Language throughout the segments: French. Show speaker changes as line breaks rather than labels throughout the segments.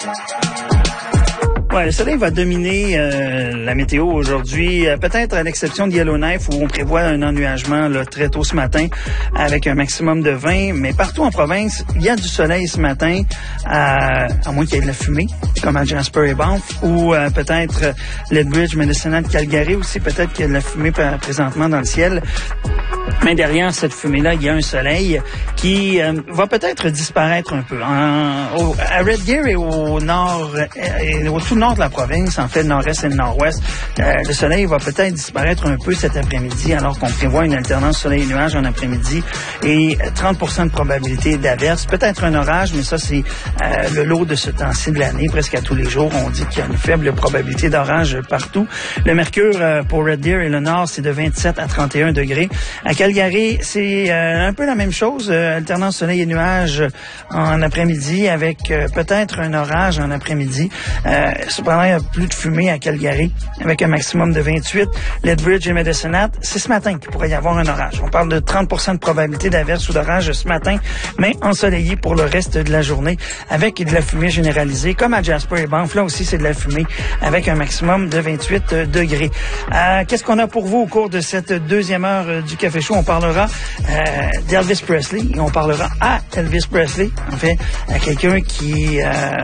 Ouais, le soleil va dominer la météo aujourd'hui, peut-être à l'exception de Yellowknife où on prévoit un ennuagement là, très tôt ce matin avec un maximum de 20, mais partout en province, il y a du soleil ce matin, à moins qu'il y ait de la fumée, comme à Jasper et Banff, ou peut-être Lethbridge, Medicine, Calgary aussi, peut-être qu'il y a de la fumée présentement dans le ciel. Mais derrière cette fumée-là, il y a un soleil qui va peut-être disparaître un peu. À Red Deer et au nord, au tout nord de la province, en fait, le nord-est et le nord-ouest, le soleil va peut-être disparaître un peu cet après-midi, alors qu'on prévoit une alternance soleil-nuage en après-midi et 30% de probabilité d'averse. Peut-être un orage, mais ça, c'est le lot de ce temps-ci de l'année. Presque à tous les jours, on dit qu'il y a une faible probabilité d'orage partout. Le mercure pour Red Deer et le nord, c'est de 27 à 31 degrés. À Calgary, c'est un peu la même chose, alternance soleil et nuages en après-midi avec peut-être un orage en après-midi. Cependant, il y a plus de fumée à Calgary avec un maximum de 28. Lethbridge et Medicine Hat, c'est ce matin qu'il pourrait y avoir un orage. On parle de 30% de probabilité d'averse ou d'orage ce matin, mais ensoleillé pour le reste de la journée avec de la fumée généralisée. Comme à Jasper et Banff, là aussi, c'est de la fumée avec un maximum de 28 degrés. Qu'est-ce qu'on a pour vous au cours de cette deuxième heure du Café Chaud? On parlera d'Elvis Presley et on parlera à Elvis Presley, en fait, à quelqu'un qui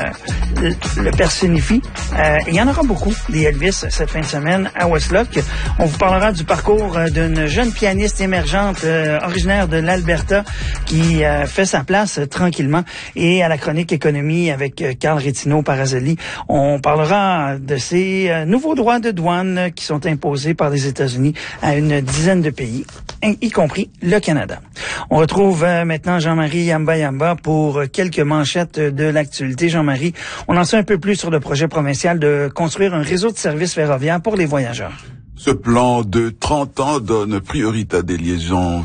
le personnifie. Il y en aura beaucoup, des Elvis, cette fin de semaine à Westlock. On vous parlera du parcours d'une jeune pianiste émergente originaire de l'Alberta qui fait sa place tranquillement. Et à la chronique économie avec Carl Rétino Parazzelli, on parlera de ces nouveaux droits de douane qui sont imposés par les États-Unis à une dizaine de pays, y compris le Canada. On retrouve maintenant Jean-Marie Yamba pour quelques manchettes de l'actualité. Jean-Marie, on en sait un peu plus sur le projet provincial de construire un réseau de services ferroviaires pour les voyageurs.
Ce plan de 30 ans donne priorité à des liaisons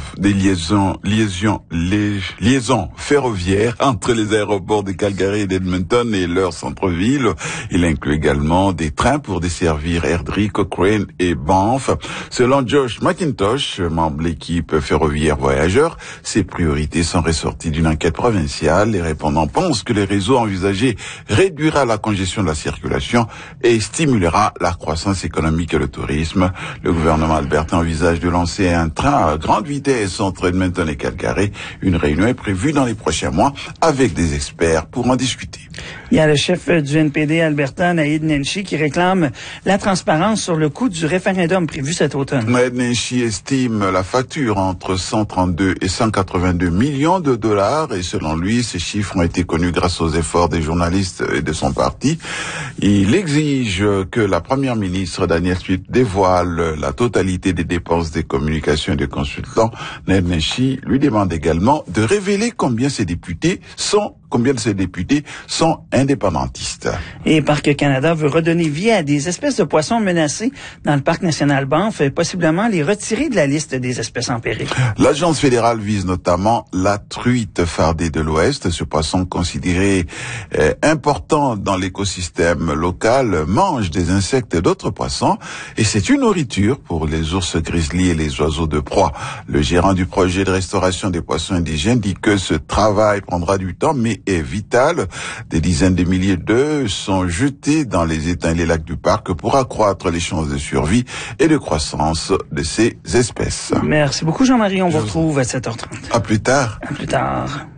ferroviaires entre les aéroports de Calgary et d'Edmonton et leur centre-ville. Il inclut également des trains pour desservir Airdrie, Cochrane et Banff. Selon Josh McIntosh, membre de l'équipe ferroviaire voyageurs, ces priorités sont ressorties d'une enquête provinciale. Les répondants pensent que les réseaux envisagés réduira la congestion de la circulation et stimulera la croissance économique et le tourisme. Le gouvernement albertain envisage de lancer un train à grande vitesse entre Edmonton et Calgary. Une réunion est prévue dans les prochains mois avec des experts pour en discuter.
Il y a le chef du NPD albertain, Naheed Nenshi, qui réclame la transparence sur le coût du référendum prévu cet automne.
Naheed Nenshi estime la facture entre 132 et 182 millions de dollars et selon lui, ces chiffres ont été connus grâce aux efforts des journalistes et de son parti. Il exige que la première ministre Danielle Smith dévoile la totalité des dépenses des communications et des consultants. Naheed Nenshi lui demande également de révéler combien de ces députés sont indépendantistes.
Et Parc Canada veut redonner vie à des espèces de poissons menacées dans le parc national Banff et possiblement les retirer de la liste des espèces en péril.
L'agence fédérale vise notamment la truite fardée de l'Ouest. Ce poisson considéré important dans l'écosystème local mange des insectes et d'autres poissons et c'est une nourriture pour les ours grizzly et les oiseaux de proie. Le gérant du projet de restauration des poissons indigènes dit que ce travail prendra du temps mais est vital. Des dizaines de milliers d'œufs sont jetés dans les étangs et les lacs du parc pour accroître les chances de survie et de croissance de ces espèces.
Merci beaucoup Jean-Marie, on vous retrouve à 7h30.
À plus tard.
À plus tard.